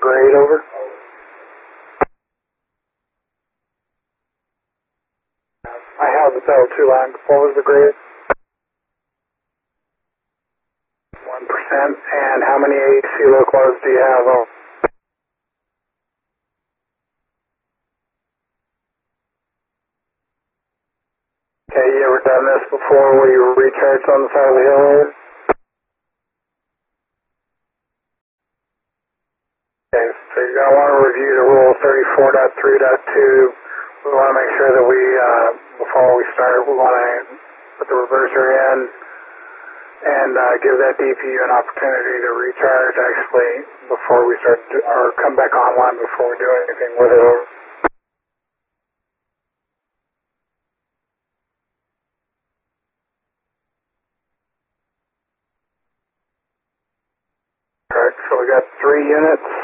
grade, over. I have the Bell 2 line. What was the grade? 1%. And how many AC locomotives do you have? Oh. Okay, you ever done this before where you recharged on the side of the hill? Okay, so you're going to want to review the rule 34.3.2. We want to make sure that before we start, we want to put the reverser in and give that DPU an opportunity to recharge actually before we start, or come back online before we do anything with it. Correct, so we got 3 units.